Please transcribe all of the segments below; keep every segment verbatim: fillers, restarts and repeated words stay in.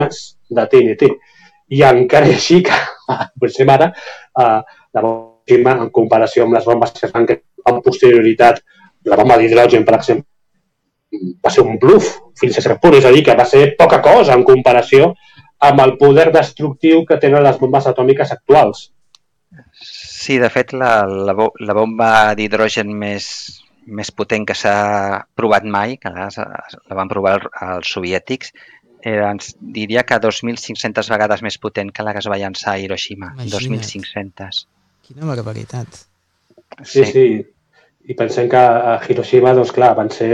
de T N T. I encara així que, potser ara, eh, la bomba en comparació amb les bombes que es van crear amb posterioritat, la bomba d'hidrogen, per exemple, va ser un bluff fins a cert punt, és a dir, que va ser poca cosa en comparació amb el poder destructiu que tenen les bombes atòmiques actuals. Sí, de fet, la, la, la bomba d'hidrogen més, més potent que s'ha provat mai, que la, la van provar els soviètics, era, diria que dos mil cinc-centes vegades més potent que la que es va llançar a Hiroshima. Imagina't. dos mil cinc-centes. Quina barbaritat. Sí, sí, sí. I pensem que a Hiroshima, doncs clar, van ser...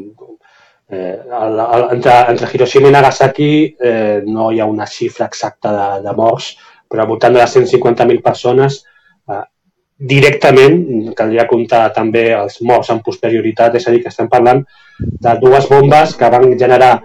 Eh, el, el, entre, entre Hiroshima i Nagasaki eh, no hi ha una xifra exacta de, de morts, però al voltant de les cent cinquanta mil persones eh, directament, caldria comptar també els morts en posterioritat, és a dir, que estem parlant de dues bombes que van generar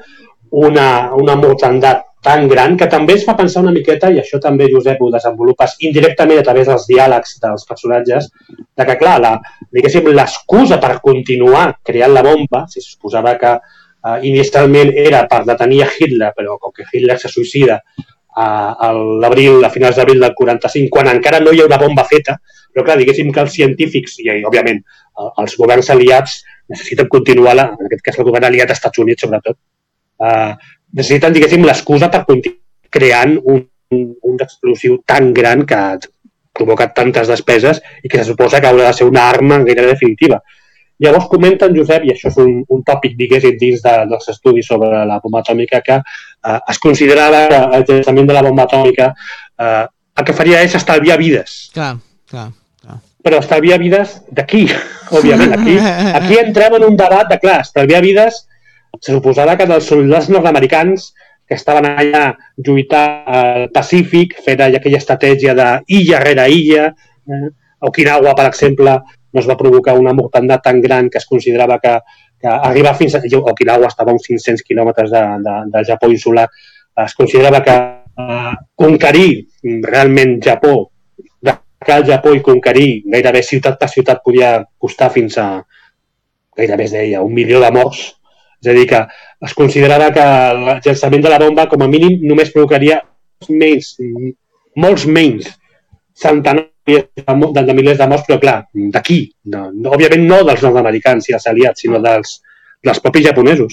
una, una mortandat tan gran que també es fa pensar una miqueta, i això també, Josep, ho desenvolupes indirectament a través dels diàlegs dels personatges, de que, clar, la, diguéssim, l'excusa per continuar creant la bomba, si es suposava que eh, inicialment era per detenir a Hitler, però com que Hitler se suïcida a, a l'abril, a finals d'abril del quaranta-cinc, quan encara no hi ha una bomba feta, però clar, diguéssim que els científics i, òbviament, els governs aliats necessiten continuar, la, en aquest cas el govern aliat als Estats Units, sobretot, Uh, necessiten, diguéssim, l'excusa per continuar creant un, un explosiu tan gran que ha provocat tantes despeses i que se suposa que haurà de ser una arma gairebé definitiva. Llavors comenten, Josep, i això és un, un tòpic, diguéssim, dins de, dels estudis sobre la bomba atòmica, que uh, es considerava que el llançament de la bomba atòmica uh, el que faria és estalviar vides. Clar, clar. Però estalviar vides d'aquí, òbviament. Aquí, aquí entrem en un debat de, clar, estalviar vides. Se suposava que els soldats nord-americans que estaven allà lluitant al Pacífic, fent aquella estratègia d'illa rere illa, eh, Okinawa, per exemple, no es va provocar una mortandat tan gran que es considerava que, que arribar fins a... Okinawa estava a uns cinc-cents quilòmetres de, de, del Japó insular. Es considerava que eh, conquerir realment Japó, atacar el Japó i conquerir gairebé ciutat per ciutat podia costar fins a, gairebé es deia, un milió de morts. És a dir, que es considerava que el llançament de la bomba, com a mínim, només provocaria menys, molts menys, centenars de milers de morts, però clar, d'aquí, no, no, òbviament no dels nord-americans i els aliats, sinó dels, dels propis japonesos.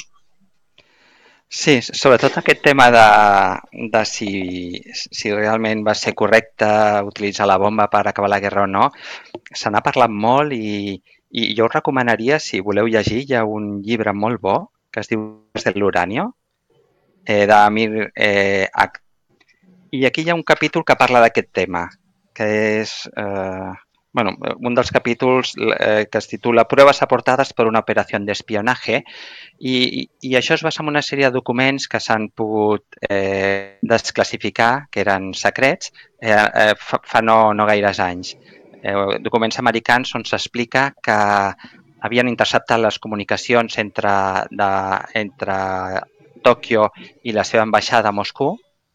Sí, sobretot aquest tema de, de si, si realment va ser correcte utilitzar la bomba per acabar la guerra o no, se n'ha parlat molt i, i jo us recomanaria, si voleu llegir, hi ha un llibre molt bo que es diu de l'Uranio, eh, d'Amir eh, Akhtar. I aquí hi ha un capítol que parla d'aquest tema, que és eh, bueno, un dels capítols eh, que es titula Pruebas aportades per una operació d'espionaje, i, i això es basa en una sèrie de documents que s'han pogut eh, desclassificar, que eren secrets, eh, eh, fa, fa no, no gaires anys. Eh, documents americans on s'explica que havien interceptat les comunicacions entre, de, entre Tòquio i la seva ambaixada a Moscou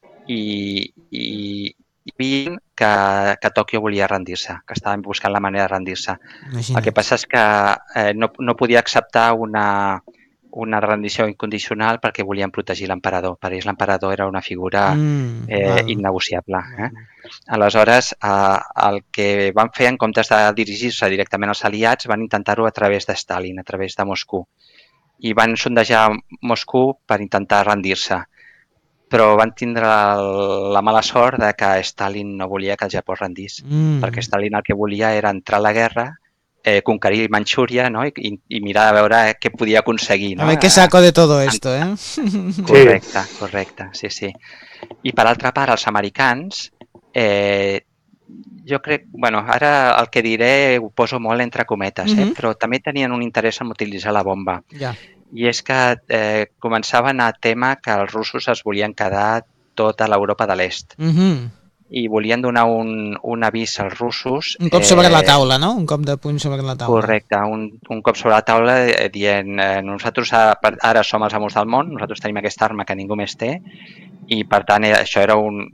i, i, i veien que, que Tòquio volia rendir-se, que estaven buscant la manera de rendir-se. El que passa és que eh, no, no podia acceptar una, una rendició incondicional perquè volien protegir l'emperador. Per ells l'emperador era una figura mm, eh, innegociable. Eh? Aleshores, eh, el que van fer, en comptes de dirigir-se directament als aliats, van intentar-ho a través de Stalin, a través de Moscou. I van sondejar Moscou per intentar rendir-se. Però van tindre la mala sort de que Stalin no volia que el Japó rendís, mm. perquè Stalin el que volia era entrar a la guerra, eh, conquerir Manxúria, no? I, i mirar a veure què podia aconseguir. No? A ver qué saco de todo esto, eh? Correcte, correcte, sí, sí. I per altra part, els americans, eh, jo crec, bueno, ara el que diré ho poso molt entre cometes, eh? Mm-hmm. Però també tenien un interès en utilitzar la bomba. Ja. I és que eh, començaven a tema que els russos es volien quedar tota l'Europa de l'Est. Mm-hmm. I volien donar un, un avís als russos. Un cop sobre eh, la taula, no? Un cop de puny sobre la taula. Correcte, un, un cop sobre la taula eh, dient eh, nosaltres ara som els amos del món, nosaltres tenim aquesta arma que ningú més té i per tant eh, això era un...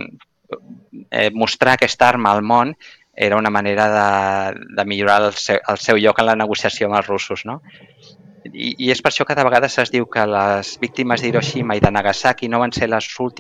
Eh, mostrar aquesta arma al món era una manera de, de millorar el seu, el seu lloc en la negociació amb els russos, no? I, i és per això que de vegades es diu que les víctimes d'Hiroshima i de Nagasaki no van ser les últimes